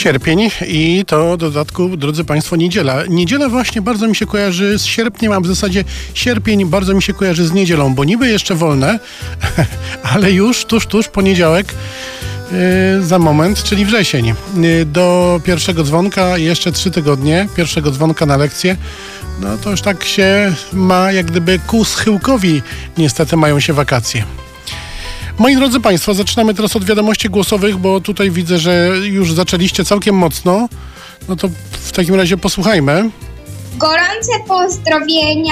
Sierpień i to w dodatku, drodzy Państwo, niedziela. Niedziela właśnie bardzo mi się kojarzy z sierpniem, a w zasadzie sierpień bardzo mi się kojarzy z niedzielą, bo niby jeszcze wolne, ale już tuż poniedziałek za moment, czyli wrzesień. Do pierwszego dzwonka jeszcze 3 tygodnie, pierwszego dzwonka na lekcję. No to już tak się ma, jak gdyby ku schyłkowi niestety mają się wakacje. Moi drodzy Państwo, zaczynamy teraz od wiadomości głosowych, bo tutaj widzę, że już zaczęliście całkiem mocno. No to w takim razie posłuchajmy. Gorące pozdrowienia